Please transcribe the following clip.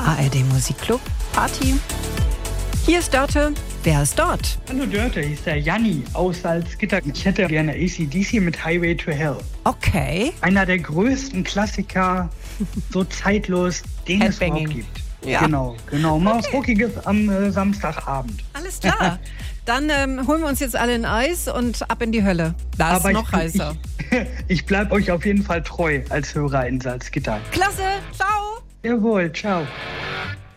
ARD Musikclub, Party. Hier ist Dörte. Wer ist dort? Hallo Dörte, hier ist der Janni aus Salzgitter. Ich hätte gerne AC/DC mit Highway to Hell. Okay. Einer der größten Klassiker, so zeitlos, den es überhaupt gibt. Ja. Genau. Mal was Rockiges am Samstagabend. Alles klar. Dann holen wir uns jetzt alle ein Eis und ab in die Hölle. Da ist noch heißer. Ich bleibe euch auf jeden Fall treu als Hörer in Salzgitter. Klasse, ciao. Jawohl, ciao.